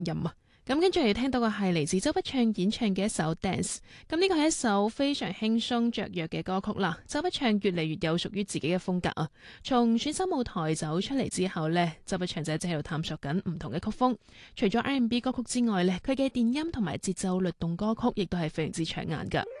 任啊。咁跟住要聽到嘅係嚟自周筆暢演唱嘅一首 Dance。咁呢個係一首非常輕鬆雀躍嘅歌曲啦。周筆暢越嚟越有屬於自己嘅風格啊。從選秀舞台走出嚟之後呢，周筆暢就一直喺度探索緊唔同嘅曲風。除咗 R&B 歌曲之外呢，佢嘅電音同埋節奏律動歌曲亦都係非常之搶眼㗎。